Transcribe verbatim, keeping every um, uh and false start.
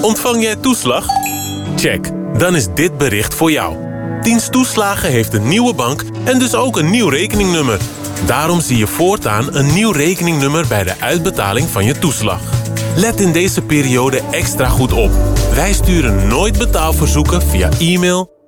Ontvang jij toeslag? Check, dan is dit bericht voor jou. Dienst Toeslagen heeft een nieuwe bank en dus ook een nieuw rekeningnummer. Daarom zie je voortaan een nieuw rekeningnummer bij de uitbetaling van je toeslag. Let in deze periode extra goed op. Wij sturen nooit betaalverzoeken via e-mail,